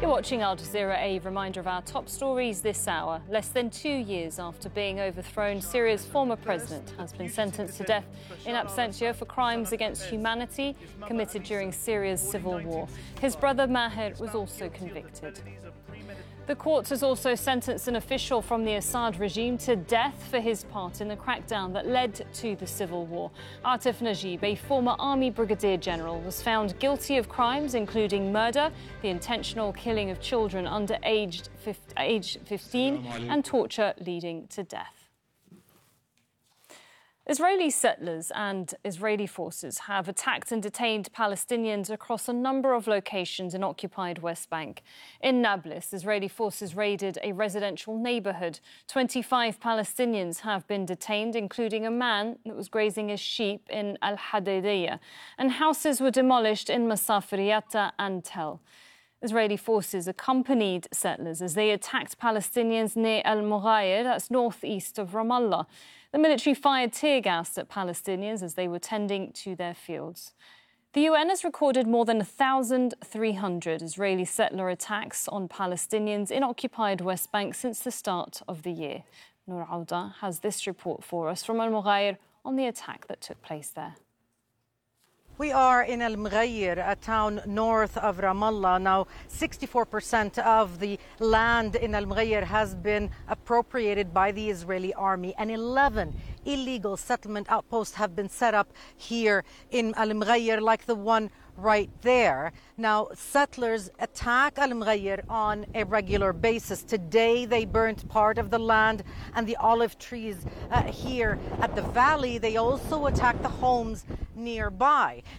You're watching Al Jazeera, a reminder of our top stories this hour. Less than 2 years after being overthrown, Syria's former president has been sentenced to death in absentia for crimes against humanity committed during Syria's civil war. His brother Maher was also convicted. The court has also sentenced an official from the Assad regime to death for his part in the crackdown that led to the civil war. Atif Najib, a former army brigadier general, was found guilty of crimes including murder, the intentional killing of children under age 15, and torture leading to death. Israeli settlers and Israeli forces have attacked and detained Palestinians across a number of locations in occupied West Bank. In Nablus, Israeli forces raided a residential neighbourhood. 25 Palestinians have been detained, including a man that was grazing his sheep in Al-Hadidiyah. And houses were demolished in Masafir and Tel. Israeli forces accompanied settlers as they attacked Palestinians near Al-Mughayr, that's northeast of Ramallah. The military fired tear gas at Palestinians as they were tending to their fields. The UN has recorded more than 1,300 Israeli settler attacks on Palestinians in occupied West Bank since the start of the year. Noor Auda has this report for us from Al-Mughayr on the attack that took place there. We are in Al-Mughayr, a town north of Ramallah. Now, 64% of the land in Al-Mughayr has been appropriated by the Israeli army, and 11 illegal settlement outposts have been set up here in Al-Mughayr, like the one right there. Now, settlers attack Al-Mughayr on a regular basis. Today, they burnt part of the land and the olive trees here at the valley. They also attacked the homes nearby.